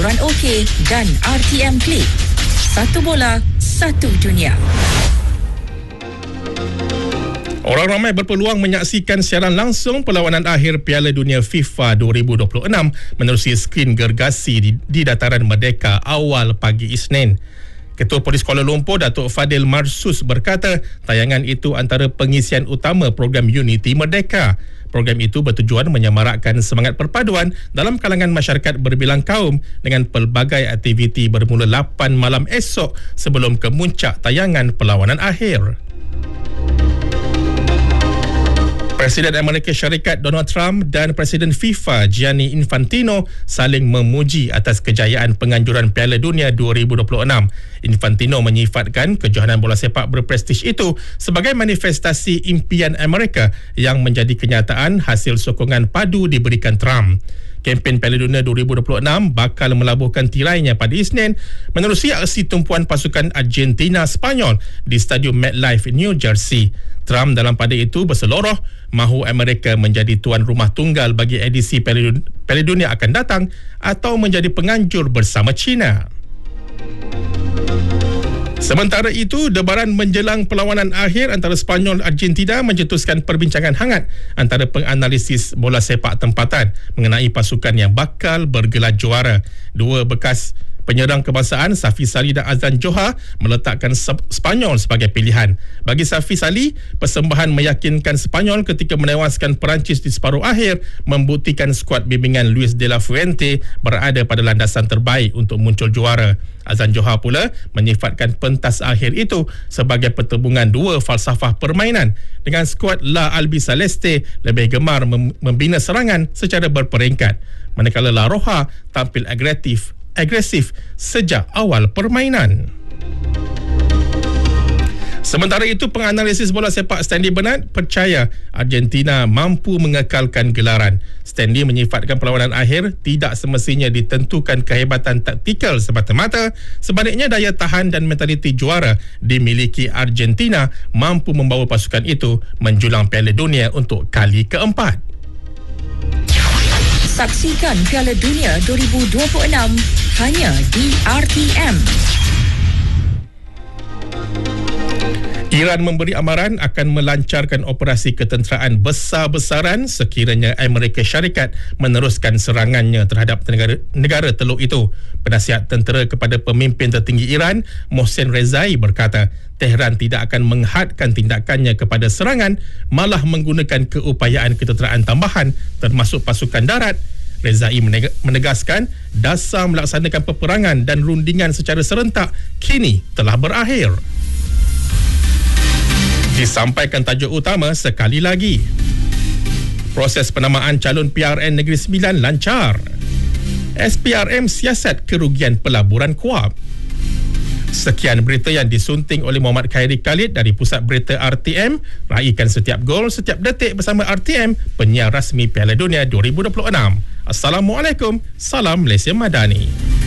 Hiburan OK dan RTM Klik. Satu bola, satu dunia. Orang ramai berpeluang menyaksikan siaran langsung perlawanan akhir Piala Dunia FIFA 2026 menerusi skrin gergasi di Dataran Merdeka awal pagi Isnin. Ketua Polis Kuala Lumpur, Datuk Fadil Marsus berkata, tayangan itu antara pengisian utama program Unity Merdeka. Program itu bertujuan menyemarakkan semangat perpaduan dalam kalangan masyarakat berbilang kaum dengan pelbagai aktiviti bermula 8 malam esok sebelum kemuncak tayangan perlawanan akhir. Presiden Amerika Syarikat Donald Trump dan Presiden FIFA Gianni Infantino saling memuji atas kejayaan penganjuran Piala Dunia 2026. Infantino menyifatkan kejohanan bola sepak berprestij itu sebagai manifestasi impian Amerika yang menjadi kenyataan hasil sokongan padu diberikan Trump. Kempen Piala Dunia 2026 bakal melabuhkan tirainya pada Isnin menerusi aksi tumpuan pasukan Argentina Spanyol di Stadium MetLife, New Jersey. Trump dalam pada itu berseloroh mahu Amerika menjadi tuan rumah tunggal bagi edisi Piala Dunia akan datang atau menjadi penganjur bersama China. Sementara itu, debaran menjelang perlawanan akhir antara Spanyol dan Argentina mencetuskan perbincangan hangat antara penganalisis bola sepak tempatan mengenai pasukan yang bakal bergelar juara. Dua bekas penyerang kebangsaan Safi Salih dan Azan Johar meletakkan Spanyol sebagai pilihan. Bagi Safi Salih, persembahan meyakinkan Spanyol ketika menewaskan Perancis di separuh akhir membuktikan skuad bimbingan Luis de la Fuente berada pada landasan terbaik untuk muncul juara. Azan Johar pula menyifatkan pentas akhir itu sebagai pertembungan dua falsafah permainan dengan skuad La Albiceleste lebih gemar membina serangan secara berperingkat, manakala La Roja tampil agresif sejak awal permainan. Sementara itu, penganalisis bola sepak Stanley Bernard percaya Argentina mampu mengekalkan gelaran. Stanley menyifatkan perlawanan akhir tidak semestinya ditentukan kehebatan taktikal semata-mata, sebaliknya daya tahan dan mentaliti juara dimiliki Argentina mampu membawa pasukan itu menjulang Piala Dunia untuk kali keempat. Saksikan Piala Dunia 2026 hanya di RTM. Iran memberi amaran akan melancarkan operasi ketenteraan besar-besaran sekiranya Amerika Syarikat meneruskan serangannya terhadap negara teluk itu. Penasihat tentera kepada pemimpin tertinggi Iran, Mohsen Rezai berkata, Tehran tidak akan menghadkan tindakannya kepada serangan, malah menggunakan keupayaan ketenteraan tambahan termasuk pasukan darat. Rezai menegaskan dasar melaksanakan peperangan dan rundingan secara serentak kini telah berakhir. Disampaikan tajuk utama sekali lagi. Proses penamaan calon PRN Negeri Sembilan lancar. SPRM siasat kerugian pelaburan Kuab. Sekian berita yang disunting oleh Muhammad Khairi Khalid dari Pusat Berita RTM. Raikan setiap gol, setiap detik bersama RTM, penyiar rasmi Piala Dunia 2026. Assalamualaikum, salam Malaysia Madani.